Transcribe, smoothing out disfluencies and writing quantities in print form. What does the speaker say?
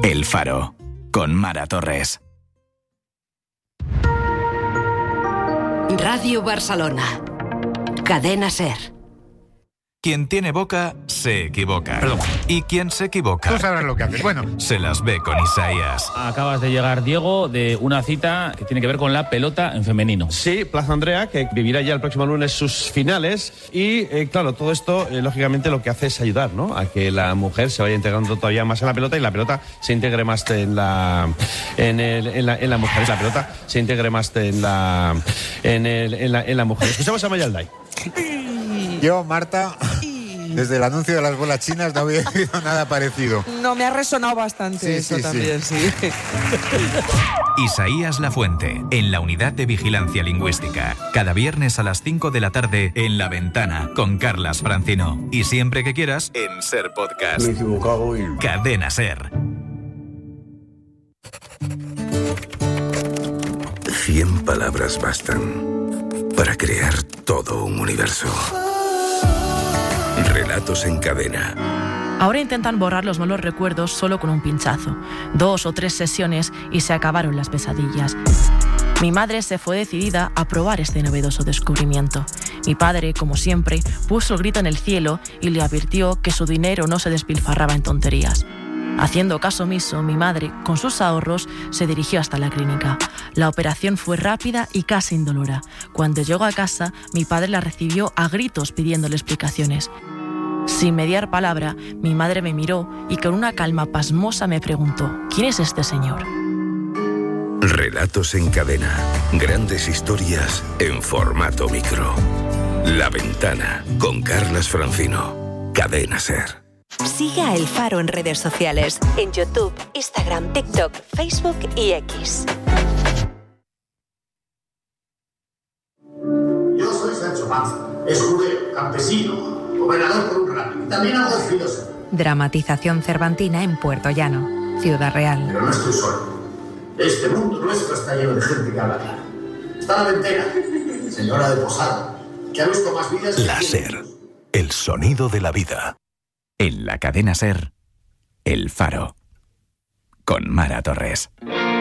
El Faro, con Mara Torres. Radio Barcelona. Cadena SER. Quien tiene boca, se equivoca. Perdón. Y quien se equivoca... Tú sabrás lo que haces. Bueno. Se las ve con Isaías. Acabas de llegar, Diego, de una cita que tiene que ver con la pelota en femenino. Sí, Plaza Andrea, que vivirá ya el próximo lunes sus finales. Y, claro, todo esto, lógicamente, lo que hace es ayudar, ¿no?, a que la mujer se vaya integrando todavía más en la pelota y la pelota se integre más en la mujer. La pelota se integre más en la mujer. Escuchamos a Mayalday. Yo, Marta, desde el anuncio de las bolas chinas no había oído nada parecido. No, me ha resonado bastante también. Isaías Lafuente, en la Unidad de Vigilancia Lingüística. Cada viernes a las 5 de la tarde en La Ventana, con Carlas Francino. Y siempre que quieras, en SER Podcast. Me he equivocado y... Cadena SER. 100 palabras bastan para crear todo un universo. Relatos en cadena. Ahora intentan borrar los malos recuerdos solo con un pinchazo. 2 o 3 sesiones y se acabaron las pesadillas. Mi madre se fue decidida a probar este novedoso descubrimiento. Mi padre, como siempre, puso el grito en el cielo y le advirtió que su dinero no se despilfarraba en tonterías. Haciendo caso omiso, mi madre, con sus ahorros, se dirigió hasta la clínica. La operación fue rápida y casi indolora. Cuando llegó a casa, mi padre la recibió a gritos pidiéndole explicaciones. Sin mediar palabra, mi madre me miró y con una calma pasmosa me preguntó: ¿quién es este señor? Relatos en cadena. Grandes historias en formato micro. La Ventana, con Carlas Francino. Cadena SER. Sigue a El Faro en redes sociales, en YouTube, Instagram, TikTok, Facebook y X. Yo soy Sancho Panza, escudero, campesino, gobernador por un rato y también algo filósofo. Dramatización cervantina en Puerto Llano, Ciudad Real. Pero no estoy solo. Este mundo nuestro está lleno de gente que habla claro. Está la Ventera, señora de Posada, que ha visto más vidas... La SER, el sonido de la vida. En la cadena SER, El Faro, con Mara Torres.